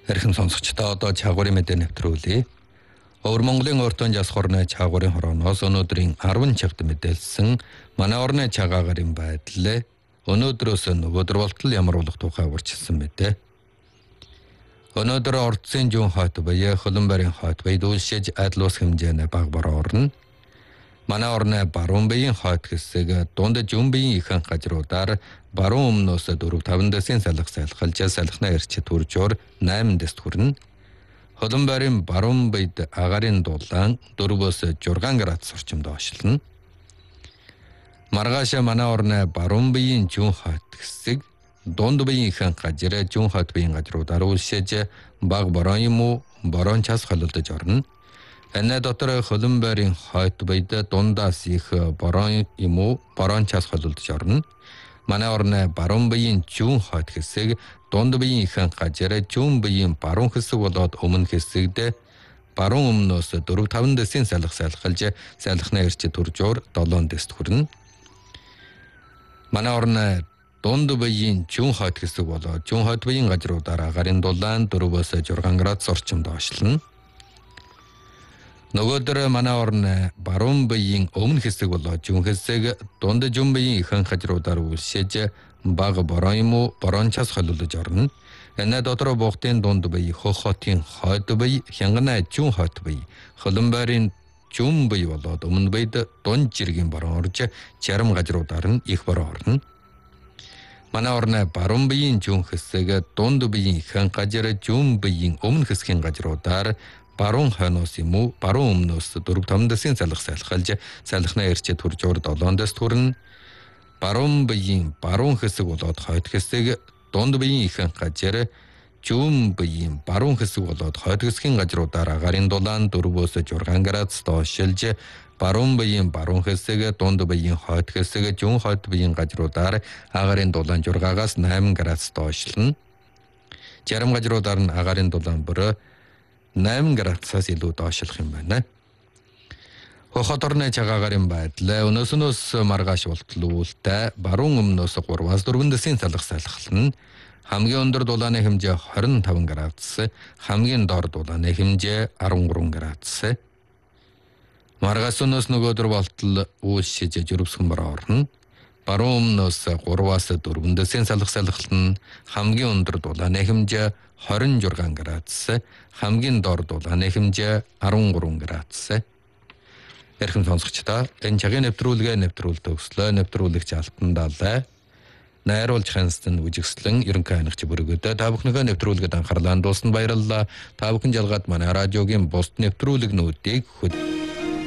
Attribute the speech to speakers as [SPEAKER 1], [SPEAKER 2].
[SPEAKER 1] Эрхэм сонсогчдоо одоо чаагуурын мэдээ нэвтрүүлье. Өвөр Монголын өртөн жас хорны чаагуурын хорооноос өнөөдрийн 10 чавд мэдээлсэн манай орны чагаагарын байдал өнөөдрөөс нөгөөдөр болтол ямар болох тухай урьдчилсан мэдээ. Өнөөдөр Ордсын Жүүн хойд буюу Хөлбөмбөрийн хойд буюу дүүлшиж адил ус хэмжээний баг бороо орно. Манай орны баруун биеийн хойд хэсэг дунд Жүүн биеийн ихэнх газруудаар баруун өмнөөс 4-5 дэсийн салхи сайлхалж салхины эрчит төржөөр 8 дэст хүрнэ. Хөлбөмбөрийн баруун биед агарын дулаан 4-6 градус орчимд ошлно. Маргааш манай орны баруун биеийн Жүүн хойд хэсэг дунд биеийн ихэнх газар Жүүн хойд биеийн газруудаар үлшиж баг бороо юм уу бороо час холилдож орно. Энэ дотор Хөлбөмбөрийн хойд биед дундаас их бороо юм уу бороо час холилдож орно. Манай орны баруун биеийн Жүүн хойд хэсэг дунд биеийн ихэнх газар Жүүн биеийн баруун хэсэг болоод өмнө хэсэгд баруун өмнөөс 4-5 дэсийн салхи сайлхалж салхины эрчит төржөөр 7 дэст хүрнэ. Манай орны дунд биеийн Жүүн хойд хэсэг болоод Жүүн хойд биеийн газруудаар агарын дулаан 4-6 градус орчимд ошлно. Нөгөөдөр манай орны баруун биеийн өмнө хэсэг болоод Жүүн хэсэг дунд Жүүн биеийн ихэнх газруудаар үлшиж баг бороо юм уу бороо час холилдож орно. Энэ дотор богдын дунд бие хөх хотын хойд бие хянгана Жүүн хойд бие Хөлбөмбөрийн Жүүн бие болоод өмнө биед дунд жиргийн бороо орж зарим газруудаар нь их бороо орно. Манай орны баруун биеийн Жүүн хэсэг дунд биеийн ихэнх газар Жүүн биеийн өмнө хэсгийн газруудаар баруун хойноос юм уу баруун өмнөөс 4-5 дэсийн салхи сайлхалж салхины эрчит төржөөр 7 дэс хүрнэ. Баруун биеийн баруун хэсэг болоод хойд хэсэг дунд биеийн ихэнх газар Жүүн биеийн баруун хэсэг болоод хойд хэсгийн газруудаар агарын дулаан 4-6 градус доошлж баруун биеийн баруун хэсэг дунд биеийн хойд хэсэг Жүүн хойд биеийн газруудаар агарын дулаан 6-аас 8 градус доошлно. Зарим газруудаар нь агарын дулаан бүр 8 градусаас илүү доошлох юм байна. Хот орны чагаагарын байдал өнөөснөөс маргааш болтлуултай баруун өмнөөс 3-аас 4 дэсийн салхи сайлхална. Хамгийн өндөр дулааны хэмжээ 25 градус, хамгийн доор дулааны хэмжээ 13 градус. Маргааш өнөөс нөгөөдөр болтол үйлшиж жирэмсгэн бороо орно. Баруун өмнөөс 3-аас 4 дэсийн салхи сайлхална. Хамгийн өндөр дулааны хэмжээ 26 градус, хамгийн доор дулааны хэмжээ 13 градус. Эрхэм сонсогчдоо энэ цагийн нэвтрүүлгээ нэвтрүүлэлт төгслөө. Нэвтрүүлэгч Алтан Далай, найруулж хянстан үжигслэн ерөнхий хянагч бүрэгдээ та бүхнийхээ нэвтрүүлгэд анхаарлаа хандуулсанд баярлалаа. Та бүхэн жалгаад манай радиогийн бусд нэвтрүүлэгнүүдийг